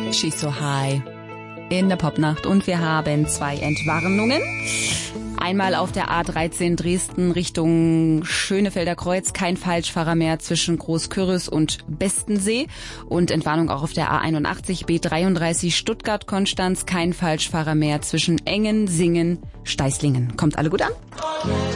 She's So High in der Popnacht. Und wir haben 2 Entwarnungen. Einmal auf der A13 Dresden Richtung Schönefelder Kreuz, kein Falschfahrer mehr zwischen Großküris und Bestensee. Und Entwarnung auch auf der A81 B33 Stuttgart-Konstanz, kein Falschfahrer mehr zwischen Engen, Singen, Steißlingen. Kommt alle gut an?